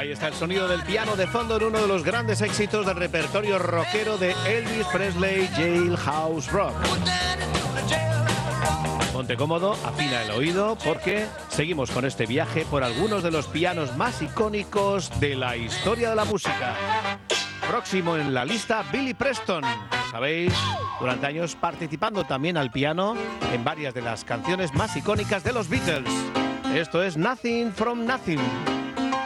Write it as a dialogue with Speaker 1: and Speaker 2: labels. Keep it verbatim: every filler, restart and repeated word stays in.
Speaker 1: Ahí está el sonido del piano de fondo en uno de los grandes éxitos del repertorio rockero de Elvis Presley, Jailhouse Rock. Ponte cómodo, afina el oído, porque seguimos con este viaje por algunos de los pianos más icónicos de la historia de la música. Próximo en la lista, Billy Preston. Sabéis, durante años participando también al piano en varias de las canciones más icónicas de los Beatles. Esto es Nothing from Nothing.